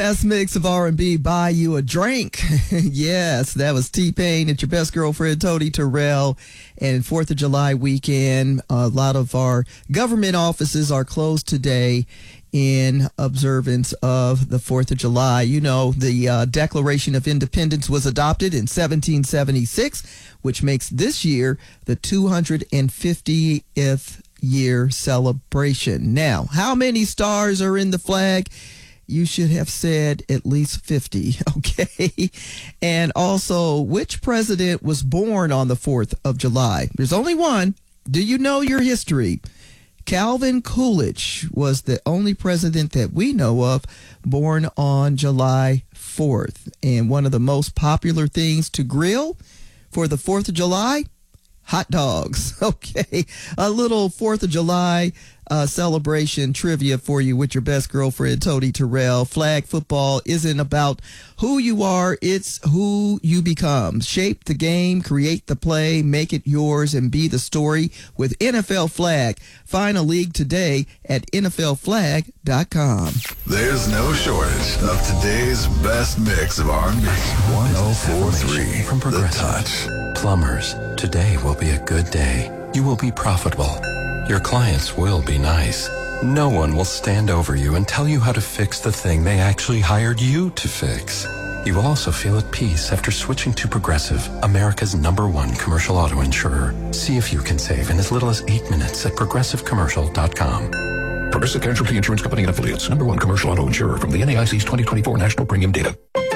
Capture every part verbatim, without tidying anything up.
Best mix of R and B, Buy You a Drink. Yes, that was T-Pain. It's your best girlfriend, Tony Terrell. And fourth of July weekend, a lot of our government offices are closed today in observance of the fourth of July. You know, the uh, Declaration of Independence was adopted in seventeen seventy-six, which makes this year the two hundred fiftieth year celebration. Now, how many stars are in the flag? You should have said at least fifty, okay? And also, which president was born on the fourth of July? There's only one. Do you know your history? Calvin Coolidge was the only president that we know of born on July fourth. And one of the most popular things to grill for the fourth of July? Hot dogs. Okay. A little fourth of July uh, celebration trivia for you with your best girlfriend, Tony Terrell. Flag football isn't about who you are. It's who you become. Shape the game, create the play, make it yours, and be the story with N F L Flag. Find a league today at N F L flag dot com. There's no shortage of today's best mix of R and B. one oh four point three from Progressive. The Touch. Plumbers, today will be a good day. You will be profitable. Your clients will be nice. No one will stand over you and tell you how to fix the thing they actually hired you to fix. You will also feel at peace after switching to Progressive, America's number one commercial auto insurer. See if you can save in as little as eight minutes at progressive commercial dot com. Progressive Casualty Insurance Company and Affiliates. Number one commercial auto insurer from the N A I C's twenty twenty-four National Premium Data.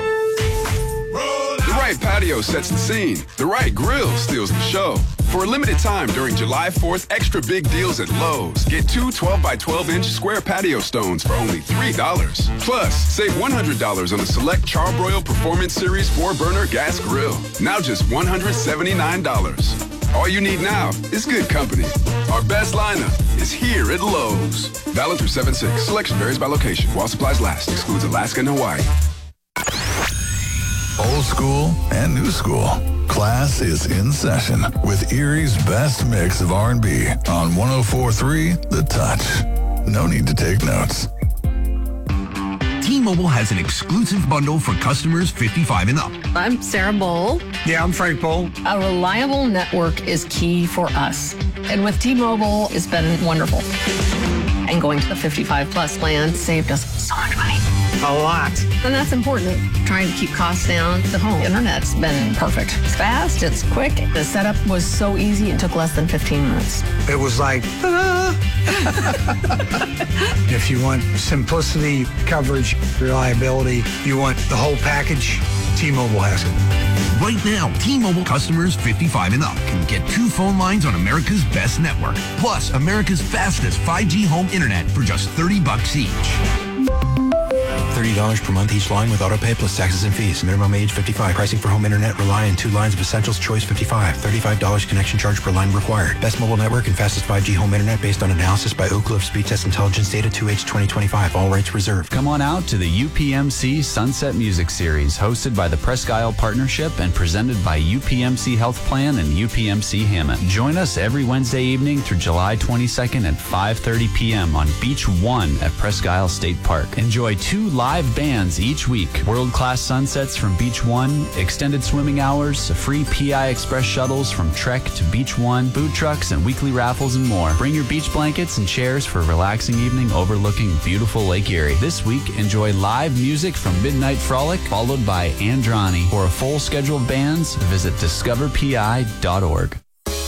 The right patio sets the scene. The right grill steals the show. For a limited time during July fourth, extra big deals at Lowe's. Get two twelve by twelve inch square patio stones for only three dollars. Plus, save one hundred dollars on the select Charbroil Performance Series four burner gas grill. Now just one hundred seventy-nine dollars. All you need now is good company. Our best lineup is here at Lowe's. Valid through seven six. Selection varies by location. While supplies last. Excludes Alaska and Hawaii. Old school and new school. Class is in session with Erie's best mix of R and B on one oh four point three The Touch. No need to take notes. T-Mobile has an exclusive bundle for customers fifty-five and up. I'm Sarah Bowl. Yeah, I'm Frank Bowl. A reliable network is key for us. And with T-Mobile, it's been wonderful. And going to the fifty-five plus plan saved us so much money. A lot. And that's important. Trying to keep costs down. The home internet's been perfect. It's fast, it's quick. The setup was so easy, it took less than fifteen minutes. It was like, ah. If you want simplicity, coverage, reliability, you want the whole package, T-Mobile has it. Right now, T-Mobile customers fifty-five and up can get two phone lines on America's best network, plus America's fastest five G home internet for just thirty bucks each. thirty dollars per month each line with auto pay plus taxes and fees. Minimum age fifty-five. Pricing for home internet rely on two lines of Essentials Choice fifty-five. thirty-five dollars connection charge per line required. Best mobile network and fastest five G home internet based on analysis by Oak Cliff Speed Test Intelligence Data two H twenty twenty-five. All rights reserved. Come on out to the U P M C Sunset Music Series, hosted by the Presque Isle Partnership and presented by U P M C Health Plan and U P M C Hammond. Join us every Wednesday evening through July twenty-second at five thirty p.m. on Beach One at Presque Isle State Park. Enjoy two live bands each week. World-class sunsets from Beach One, extended swimming hours, free P I Express shuttles from Trek to Beach One, food trucks and weekly raffles and more. Bring your beach blankets and chairs for a relaxing evening overlooking beautiful Lake Erie. This week, enjoy live music from Midnight Frolic, followed by Andrani. For a full schedule of bands, visit discover P I dot org.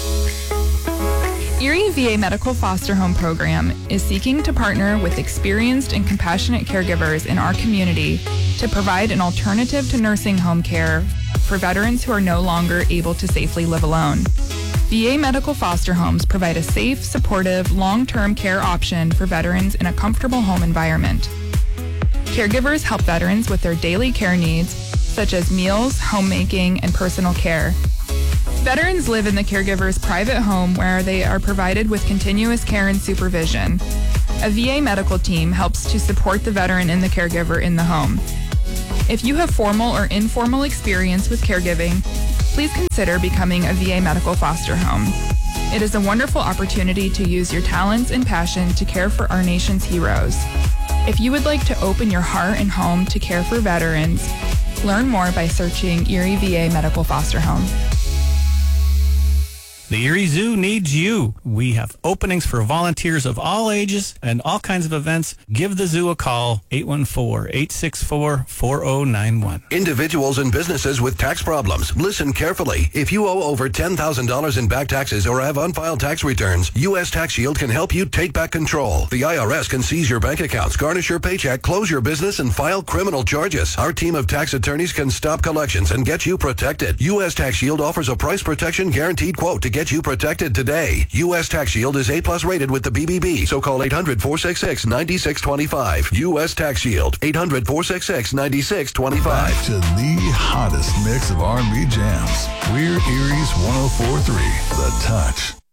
Erie V A Medical Foster Home Program is seeking to partner with experienced and compassionate caregivers in our community to provide an alternative to nursing home care for veterans who are no longer able to safely live alone. V A Medical Foster Homes provide a safe, supportive, long-term care option for veterans in a comfortable home environment. Caregivers help veterans with their daily care needs, such as meals, homemaking, and personal care. Veterans live in the caregiver's private home where they are provided with continuous care and supervision. A V A medical team helps to support the veteran and the caregiver in the home. If you have formal or informal experience with caregiving, please consider becoming a V A medical foster home. It is a wonderful opportunity to use your talents and passion to care for our nation's heroes. If you would like to open your heart and home to care for veterans, learn more by searching Erie V A Medical Foster Home. The Erie Zoo needs you. We have openings for volunteers of all ages and all kinds of events. Give the zoo a call, eight one four, eight six four, four zero nine one. Individuals and businesses with tax problems, listen carefully. If you owe over ten thousand dollars in back taxes or have unfiled tax returns, U S Tax Shield can help you take back control. The I R S can seize your bank accounts, garnish your paycheck, close your business, and file criminal charges. Our team of tax attorneys can stop collections and get you protected. U S Tax Shield offers a price protection guaranteed quote to get you protected today. U S Tax Shield is A plus rated with the B B B, so call eight hundred, four six six, nine six two five. U S Tax Shield, eight hundred, four six six, nine six two five. Back to the hottest mix of R and B jams. We're Erie's one oh four point three, The Touch.